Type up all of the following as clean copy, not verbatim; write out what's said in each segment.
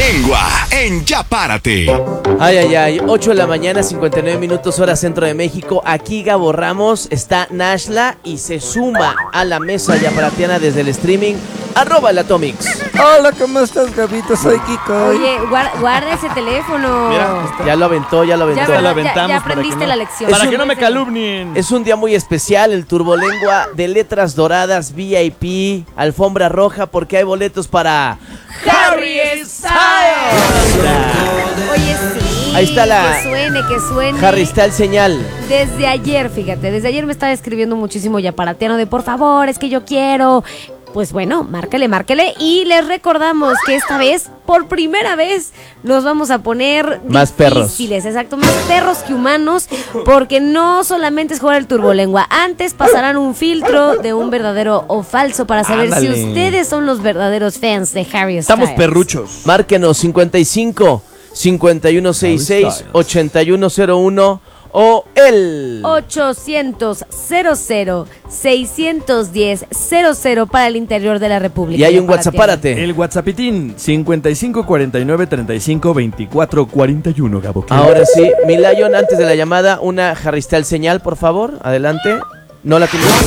Turbolengua en Ya Párate. Ay, ay, ay, 8 de la mañana, 59 minutos, hora centro de México. Aquí Gabo Ramos, está Nashla y se suma a la mesa yaparateana desde el streaming. @el Atomix. Hola, ¿cómo estás, Gabito? Soy Kiko. Oye, guarda ese teléfono. Mira, Ya lo aventó. Ya, lo ¿verdad? aventamos Ya para aprendiste que no- la lección. Para que no me calumnien. Es un día muy especial, el Turbolengua de letras doradas VIP, alfombra roja, porque hay boletos para Harry Styles. Oye, sí. Ahí está la- Que suene. Harry Styles señal. Desde ayer, fíjate, desde ayer me estaba escribiendo muchísimo yaparateano de por favor, es que yo quiero. Pues bueno, márquele. Y les recordamos que esta vez, por primera vez, nos vamos a poner Más perros. difíciles, exacto, más perros que humanos, porque no solamente es jugar el turbolengua. Antes pasarán un filtro de un verdadero o falso para saber Ándale. si ustedes son los verdaderos fans de Harry Styles. Estamos perruchos. Márquenos 55 5166 8101 o el 800 00 610 00 para el interior de la República. y hay un Yaparateano. WhatsApp, párate. El WhatsAppitín 55 49 35 24 41, Gabo. Ahora sí, mi Lion, antes de la llamada, una Harry Styles señal, por favor, adelante. No la tengo.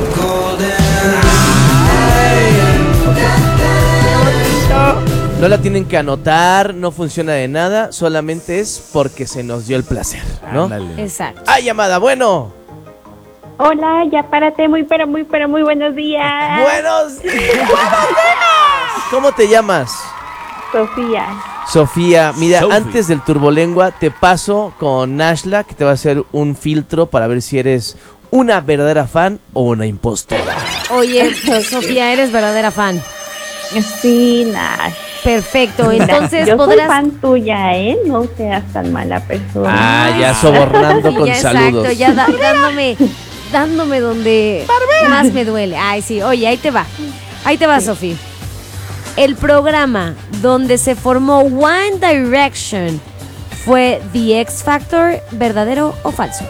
No la tienen que anotar, no funciona de nada, solamente es porque se nos dio el placer, ¿no? Ándale. Exacto. ¡Ay, llamada! Bueno. Hola, ya párate, muy buenos días. ¡Buenos días! ¿Cómo te llamas? Sofía. Sofía, mira, Sophie. antes del Turbolengua te paso con Nashla, que te va a hacer un filtro para ver si eres una verdadera fan o una impostora. Oye, Sofía, eres verdadera fan. Sí, Nash. Perfecto, entonces yo podrás... soy fan tuya, ¿eh? No seas tan mala persona. Ah, ya sobornando Sí, con ya, saludos. exacto, ya dándome donde más me duele. Ay, sí, oye, ahí te va, Sofía. El programa donde se formó One Direction fue The X Factor, ¿verdadero o falso?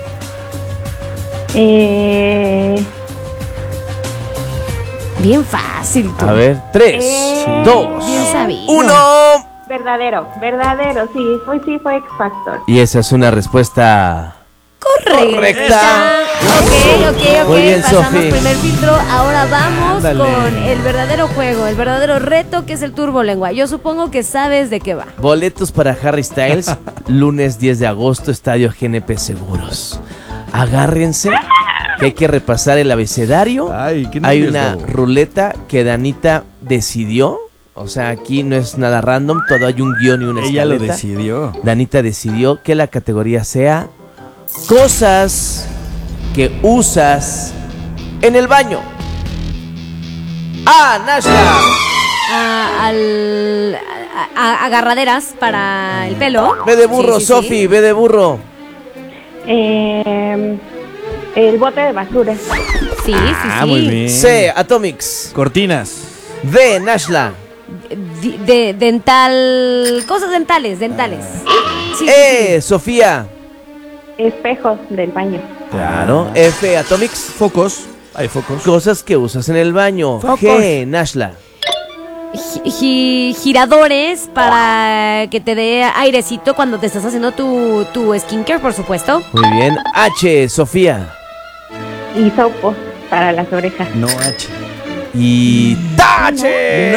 Bien fácil, tú. A ver, 3, Eh, 2, Bien sabido. 1. Verdadero, sí, fue X Factor. Y esa es una respuesta correcta. Ok. Muy bien, Pasamos Sofi. primer filtro. Ahora vamos Ándale. con el verdadero juego, el verdadero reto que es el Turbolengua. Yo supongo que sabes de qué va. Boletos para Harry Styles, lunes 10 de agosto, Estadio GNP Seguros. Agárrense, que hay que repasar el abecedario. Ay, qué Hay nervios, una Gabo. ruleta que Danita decidió. O sea, aquí no es nada random, todo hay un guión y una Ella lo escaleta. decidió. Danita decidió que la categoría sea cosas que usas en el baño. ¡Ah, Nashla! Agarraderas para el pelo. Ve de burro, Sí, sí, Sofi, sí. ve de burro. El bote de basura. Sí. Ah, muy bien. C, Atomics. Cortinas. D, Nashla. De dental. Cosas dentales. Sí, Sofía. Espejos del baño. Claro. F, Atomics. Focos. Hay focos. Cosas que usas en el baño. Focos. G, Nashla. Giradores para que te dé airecito cuando te estás haciendo tu skincare, por supuesto. Muy bien. H, Sofía. Y sopos para las orejas. No H. Y tache.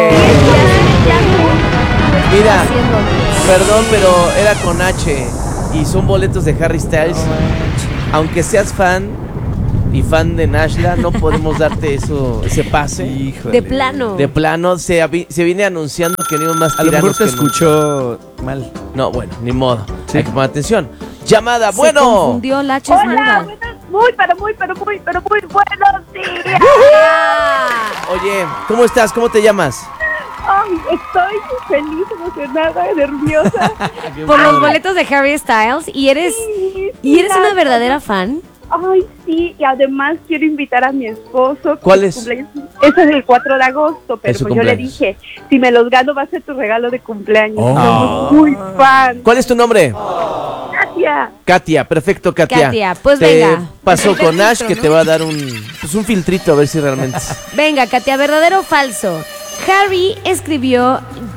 Mira, perdón, pero era con H. Y son boletos de Harry Styles. Aunque seas fan y fan de Nashla, no podemos darte ese pase. Híjole. De plano. De plano, se viene anunciando que venimos más A lo mejor tiranos te que nunca. escuchó mal. No, bueno, ni modo. Sí. Hay que poner atención. Llamada, Se bueno. confundió, la H es Hola, muda. muy buenos días. Oye, ¿cómo estás? ¿Cómo te llamas? Ay, estoy feliz, emocionada, nerviosa. Por los boletos de Harry Styles. ¿Y eres una verdadera fan? Ay, sí, y además quiero invitar a mi esposo. que ¿Cuál su es? cumpleaños- Ese es el 4 de agosto, pero Es su pues yo le cumpleaños. dije, si me los gano va a ser tu regalo de cumpleaños. Oh. Somos muy fan. ¿Cuál es tu nombre? Gracias. Katia, perfecto, Katia. Katia, pues te venga. paso con Filtro, Ash que ¿no? te va a dar un filtrito a ver si realmente. Venga, Katia, ¿verdadero o falso? Harry escribió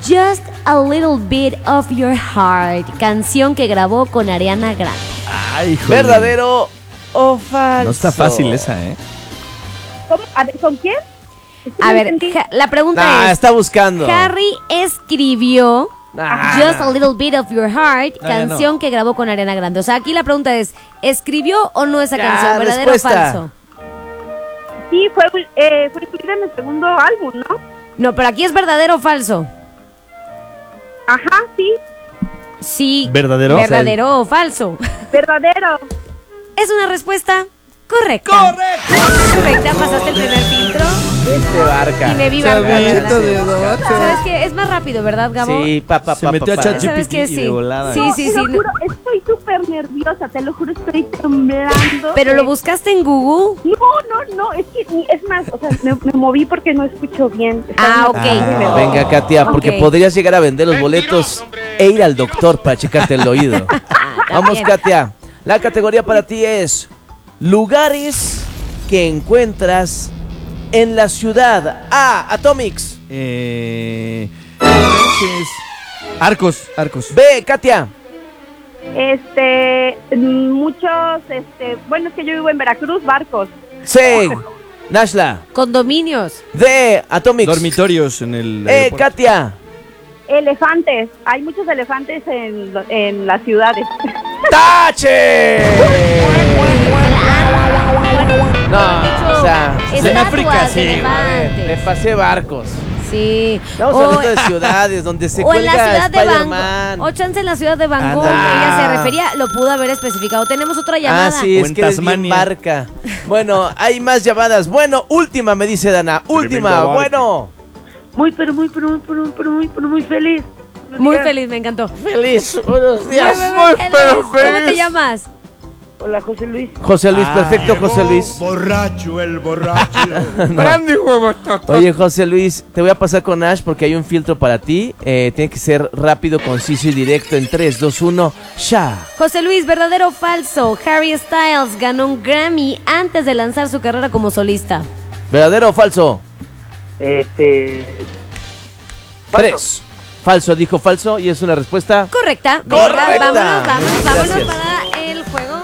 Just a Little Bit of Your Heart, canción que grabó con Ariana Grande. Ay, híjole. ¿Verdadero o falso? No está fácil esa, ¿eh? ¿Cómo? A ver, ¿con quién? Es que A no ver, entendí. la pregunta Ah, es, está buscando. Harry escribió Ah, Just a Little Bit of Your Heart, No, ya canción que grabó con Ariana Grande. O sea, aquí la pregunta es, ¿escribió o no esa Ya, canción? ¿Verdadero respuesta. o falso? Sí, fue incluida en el segundo álbum, ¿no? No, pero aquí es verdadero o falso. Ajá, sí, Sí. ¿Verdadero? ¿Verdadero o falso? verdadero. Es una respuesta correcta. Correcta, pasaste el primer filtro Este barca. y me vi Barca, Chavito de ¿verdad? docho. ¿Sabes qué? Es más rápido, ¿verdad, Gabo? Sí, Se metió a ChatGPT ¿Sabes qué? y Sí. de volada. Sí, sí, Te sí. lo juro, estoy súper nerviosa, te lo juro, estoy temblando. ¿Pero lo buscaste en Google? No, es que, es más, o sea, me moví porque no escucho bien. Ah, ok. Venga, Katia, porque Ok. podrías llegar a vender los boletos e ir al doctor para checarte el oído. Vamos, También. Katia. La categoría para ti es lugares que encuentras en la ciudad. A, Atomics. Arcos. B, Katia. Muchos, bueno, es que yo vivo en Veracruz, barcos. C, Nashla. Condominios. D, Atomics. Dormitorios en el E, aeropuerto. Katia. Elefantes, hay muchos elefantes en las ciudades. ¡Tache! No, o sea, en África, estatuas sí, de le elefantes. pasé barcos. Sí. Estamos O- hablando de ciudades donde se O en la cuelga ciudad de Spider-Man. Bangkok. O chance en la ciudad de Bangkok. Ándale. Ella se refería, lo pudo haber especificado. Tenemos otra llamada. Ah, sí, O es en que eres bien Tasmania. barca. Bueno, hay más llamadas. Bueno, última, me dice Dana. Última, Tremendo barco. bueno. Muy feliz. Muy feliz, me encantó. Feliz, buenos días. ¿Cómo te llamas? Hola, José Luis. José Luis, perfecto, José Luis. Borracho, el borracho. Grande huevo, Oye, José Luis, te voy a pasar con Ash porque hay un filtro para ti. Tiene que ser rápido, conciso y directo en 3, 2, 1, ya. José Luis, ¿verdadero o falso? Harry Styles ganó un Grammy antes de lanzar su carrera como solista. ¿Verdadero o falso? Falso. 3. Falso, dijo falso y es una respuesta. Correcta. Correcta. Venga, vámonos Gracias. para el juego.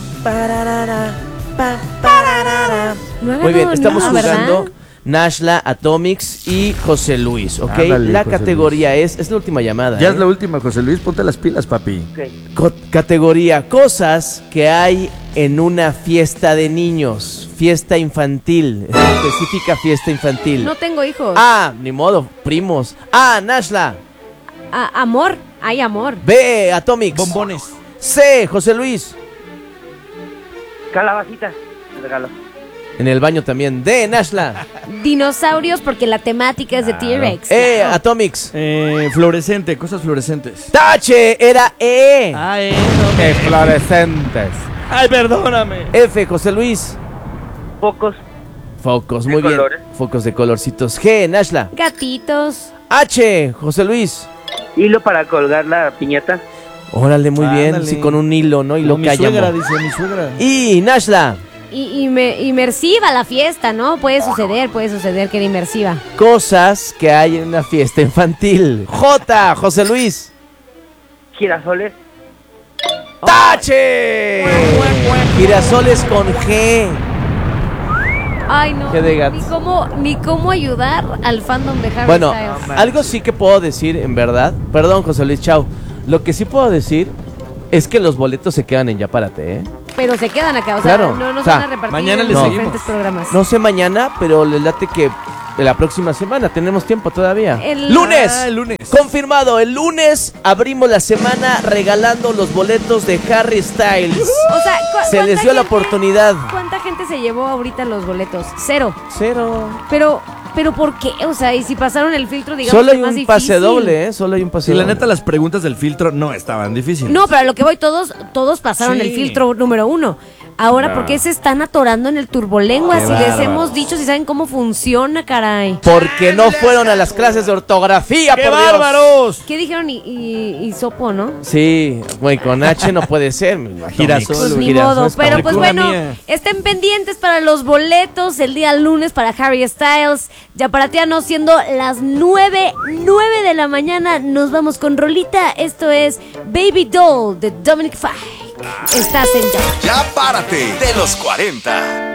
No ha Muy bien, ganado estamos nada, jugando ¿verdad? Nashla, Atomics y José Luis, ¿ok? Ándale, la José categoría es la última llamada. Ya ¿eh? es la última, José Luis, ponte las pilas, papi. Categoría, cosas que hay en una fiesta de niños, fiesta infantil, específica fiesta infantil. No tengo hijos. A, ni modo, primos. A, Nashla. Amor, hay amor. B, Atomics. Bombones. C, José Luis. Calabacita, te regalo. En el baño también. D, Nashla. Dinosaurios porque la temática es de T-Rex. E, Claro. Atomics. Fluorescente, cosas fluorescentes. Tache, era E. Ay, ¡Qué fluorescentes! Ay, perdóname. F, José Luis. Pocos. Focos, ¿De muy bien. colores? Focos de colorcitos. G, Nashla. Gatitos. H, José Luis. Hilo para colgar la piñata. Órale, muy bien. Ándale. Sí, con un hilo, ¿no? Hilo Mi suegra, cállamo. dice mi suegra. Y Nashla. Inmersiva la fiesta, ¿no? Puede suceder que era inmersiva. Cosas que hay en una fiesta infantil. J, José Luis. Girasoles. ¡Tache! Girasoles con G. Ay, no. Qué de gatos. Ni cómo ayudar al fandom de Harry Bueno, Styles. algo sí que puedo decir, en verdad. Perdón, José Luis, chao. Lo que sí puedo decir es que los boletos se quedan en Ya Párate, ¿eh? Pero se quedan acá, o sea, Claro, no nos o sea, van a repartir mañana en les los seguimos. diferentes programas. No sé mañana, pero les late que la próxima semana tenemos tiempo todavía. El- ¡Lunes! Ah, el lunes. Confirmado, el lunes abrimos la semana regalando los boletos de Harry Styles. O sea, Se les dio la oportunidad. ¿Cuánta gente se llevó ahorita los boletos? 0. 0. Pero ¿por qué? O sea, y si pasaron el filtro, digamos Solo que hay más un pase difícil. doble, ¿eh? Solo hay un pase Sí, la doble. neta, las preguntas del filtro no estaban difíciles. No, pero a lo que voy, todos pasaron Sí. el filtro número 1. Ahora, ¿por qué se están atorando en el turbolengua? Qué Si les bárbaro. hemos dicho, si saben cómo funciona, caray. Porque no fueron a las clases de ortografía, ¡Qué por Dios. bárbaros! ¿Qué dijeron? Y sopo, ¿no? Sí, güey, con H no puede ser. Girasol, Pues ni girasol modo, está pero muy pues cool. bueno, mía. estén pendientes para los boletos el día lunes para Harry Styles. Ya para no siendo las 9 de la mañana, nos vamos con rolita. Esto es Baby Doll de Dominic Fike. Estás en Ya. Ya párate de los 40.